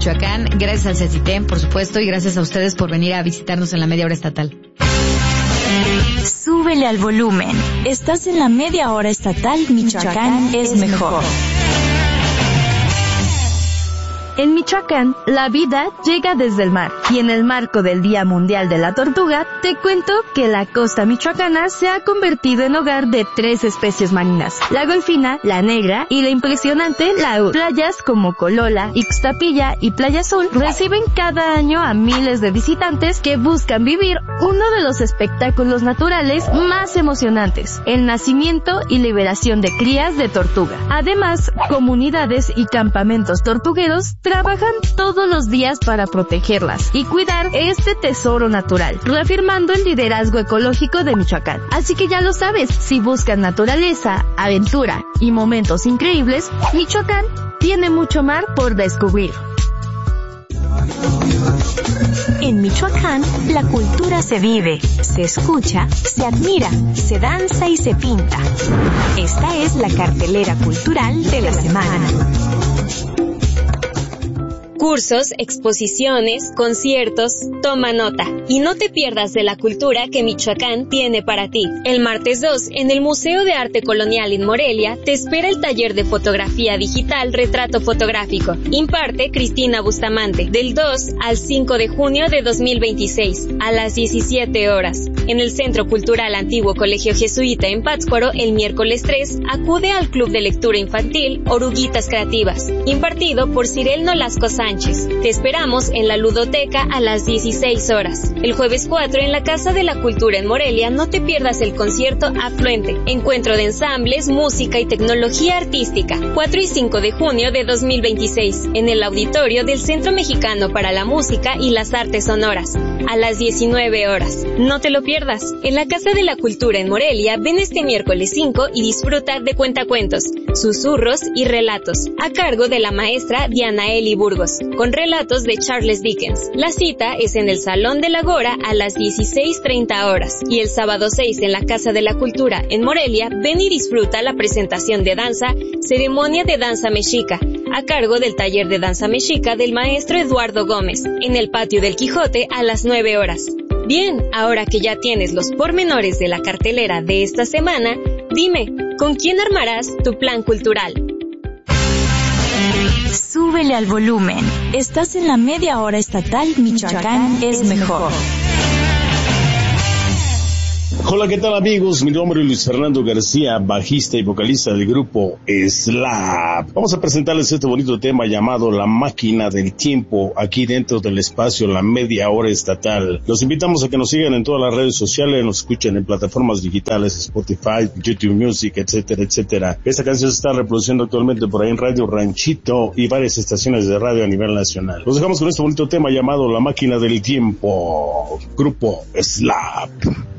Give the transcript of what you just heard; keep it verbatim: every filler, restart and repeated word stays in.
Michoacán, gracias al CECITEM, por supuesto, y gracias a ustedes por venir a visitarnos en la media hora estatal. Súbele al volumen. Estás en la media hora estatal Michoacán, Michoacán es mejor. En Michoacán, la vida llega desde el mar, y en el marco del Día Mundial de la Tortuga, te cuento que la costa michoacana se ha convertido en hogar de tres especies marinas: la golfina, la negra y la impresionante laúd. Playas como Colola, Ixtapilla y Playa Azul reciben cada año a miles de visitantes que buscan vivir uno de los espectáculos naturales más emocionantes: el nacimiento y liberación de crías de tortuga. Además, comunidades y campamentos tortugueros trabajan todos los días para protegerlas y cuidar este tesoro natural, reafirmando el liderazgo ecológico de Michoacán. Así que ya lo sabes, si buscan naturaleza, aventura y momentos increíbles, Michoacán tiene mucho mar por descubrir. En Michoacán, la cultura se vive, se escucha, se admira, se danza y se pinta. Esta es la cartelera cultural de la semana. Cursos, exposiciones, conciertos, toma nota. Y no te pierdas de la cultura que Michoacán tiene para ti. El martes dos, en el Museo de Arte Colonial en Morelia, te espera el taller de fotografía digital Retrato Fotográfico. Imparte Cristina Bustamante, del dos al cinco de junio de dos mil veintiséis, a las diecisiete horas. En el Centro Cultural Antiguo Colegio Jesuita en Pátzcuaro, el miércoles tres, acude al Club de Lectura Infantil Oruguitas Creativas, impartido por Cirel Nolasco Sánchez. Te esperamos en la Ludoteca a las dieciséis horas. El jueves cuatro, en la Casa de la Cultura en Morelia, no te pierdas el concierto Afluente, encuentro de ensambles, música y tecnología artística, cuatro y cinco de junio de dos mil veintiséis, en el auditorio del Centro Mexicano para la Música y las Artes Sonoras, a las diecinueve horas. No te lo pierdas. En la Casa de la Cultura en Morelia, ven este miércoles cinco y disfruta de cuentacuentos, susurros y relatos, a cargo de la maestra Diana Eli Burgos, con relatos de Charles Dickens. La cita es en el Salón de la Gora a las dieciséis treinta horas. Y el sábado seis, en la Casa de la Cultura en Morelia, ven y disfruta la presentación de danza Ceremonia de Danza Mexica, a cargo del taller de danza mexica del maestro Eduardo Gómez, en el Patio del Quijote a las nueve horas. Bien, ahora que ya tienes los pormenores de la cartelera de esta semana, dime, ¿con quién armarás tu plan cultural? Súbele al volumen. Estás en la media hora estatal Michoacán, Michoacán es mejor. Hola, ¿qué tal amigos? Mi nombre es Luis Fernando García, bajista y vocalista del grupo Slap. Vamos a presentarles este bonito tema llamado La Máquina del Tiempo, aquí dentro del espacio La Media Hora Estatal. Los invitamos a que nos sigan en todas las redes sociales, nos escuchen en plataformas digitales, Spotify, YouTube Music, etcétera, etcétera. Esta canción se está reproduciendo actualmente por ahí en Radio Ranchito y varias estaciones de radio a nivel nacional. Los dejamos con este bonito tema llamado La Máquina del Tiempo, grupo Slap.